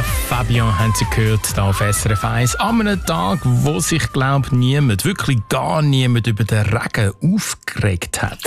Fabian haben Sie gehört, hier auf SRF 1. An einem Tag, wo sich, glaube ich, wirklich gar niemand über den Regen aufgeregt hat.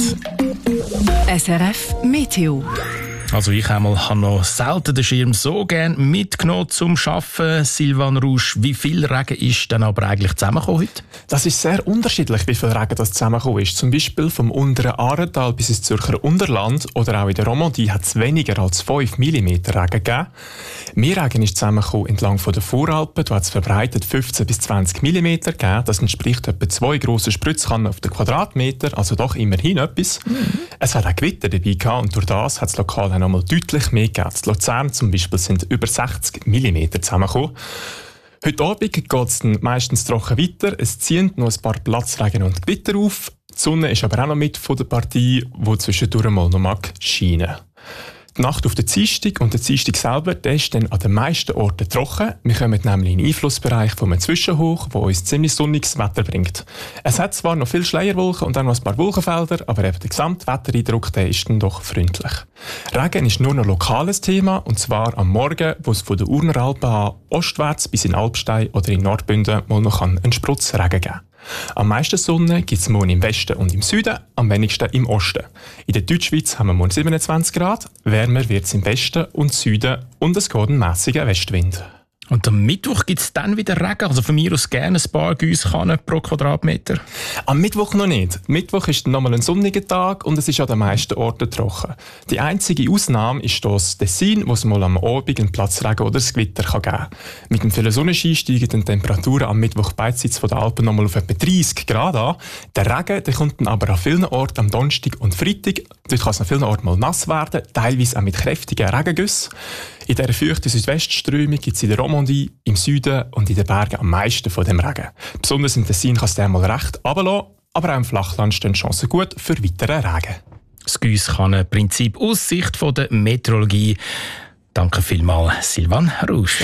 SRF Meteo. Also ich habe noch selten den Schirm so gerne mitgenommen zum Arbeiten. Silvan Rusch, wie viel Regen ist denn aber eigentlich zusammengekommen heute? Das ist sehr unterschiedlich, wie viel Regen das zusammengekommen ist. Zum Beispiel vom unteren Aaretal bis ins Zürcher Unterland oder auch in der Romandie hat es weniger als 5 mm Regen gegeben. Mehr Regen ist zusammengekommen entlang von der Voralpen. Da hat es verbreitet 15 bis 20 mm gegeben. Das entspricht etwa 2 grossen Spritzkannen auf den Quadratmeter, also doch immerhin etwas. Es hat auch Gewitter dabei gehabt und durch das hat es lokal noch mal deutlich mehr gegeben. In Luzern zum Beispiel sind über 60 mm zusammengekommen. Heute Abend geht es meistens trocken weiter. Es ziehen noch ein paar Platzregen und Gewitter auf. Die Sonne ist aber auch noch mit von der Partie, die zwischendurch mal noch scheinen mag. Die Nacht auf den Dienstag und der Dienstag selber, der ist dann an den meisten Orten trocken. Wir kommen nämlich in den Einflussbereich von einem Zwischenhoch, der uns ziemlich sonniges Wetter bringt. Es hat zwar noch viele Schleierwolken und dann noch ein paar Wolkenfelder, aber eben der Gesamtwettereindruck der ist dann doch freundlich. Regen ist nur noch lokales Thema, und zwar am Morgen, wo es von der Urner Alpen an ostwärts bis in Alpstein oder in Nordbünden mal noch einen Sprutz Regen geben. Am meisten Sonne gibt es morgen im Westen und im Süden, am wenigsten im Osten. In der Deutschschweiz haben wir morgen 27 Grad, wärmer wird es im Westen und Süden und es geht ein mässiger Westwind. Und am Mittwoch gibt es dann wieder Regen, also von mir aus gerne ein paar Giesskannen pro Quadratmeter. Am Mittwoch noch nicht. Mittwoch ist dann nochmal ein sonniger Tag und es ist an den meisten Orten trocken. Die einzige Ausnahme ist das Tessin, wo es mal am Abend einen Platzregen oder ein Gewitter geben kann. Mit dem vielen Sonnenschein steigen die Temperaturen am Mittwoch beidseits von den Alpen nochmal auf etwa 30 Grad an. Der Regen der kommt dann aber an vielen Orten am Donnerstag und Freitag. Dort kann es an vielen Orten mal nass werden, teilweise auch mit kräftigen Regengüssen. In dieser feuchten Südwestströmung gibt es in der Romandie, im Süden und in den Bergen am meisten von dem Regen. Besonders im Tessin kann es dann mal recht runterlassen, aber auch im Flachland stehen Chancen gut für weiteren Regen. Das Giesskannenprinzip aus Sicht von der Meteorologie. Danke vielmals, Silvan Rusch.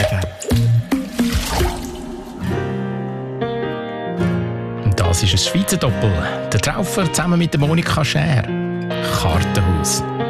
Und das ist ein Schweizer Doppel. Der Traufer zusammen mit der Monika Schär. Kartenhaus.